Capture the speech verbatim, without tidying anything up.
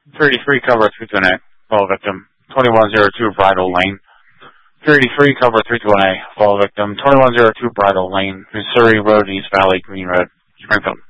thirty-three, cover three two one A, follow victim. twenty-one oh two, Bridle Lane. thirty-three, cover three two one A, follow victim. twenty-one oh two, Bridle Lane, Missouri Road, East Valley, Green Road, Springfield.